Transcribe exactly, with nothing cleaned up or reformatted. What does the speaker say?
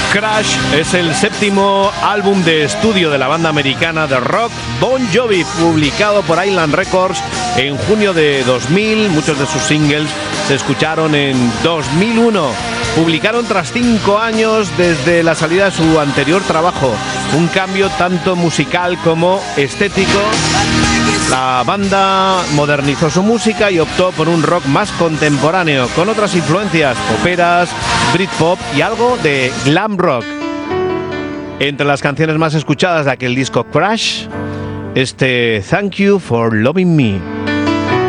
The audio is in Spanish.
Crash es el séptimo álbum de estudio de la banda americana de rock Bon Jovi, publicado por Island Records en junio de dos mil. Muchos de sus singles se escucharon en dos mil uno. Publicaron tras cinco años desde la salida de su anterior trabajo, un cambio tanto musical como estético. La banda modernizó su música y optó por un rock más contemporáneo, con otras influencias, poperas, Britpop y algo de glam rock. Entre las canciones más escuchadas de aquel disco Crash, este Thank You for Loving Me.